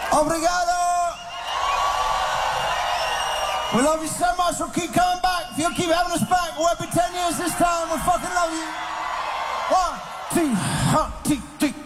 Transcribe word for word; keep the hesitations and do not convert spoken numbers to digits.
Obrigado. We love you so much. We'll keep coming back. If you'll keep having us back, we'll be ten years this time. We fucking love you. One, two, one, two, three.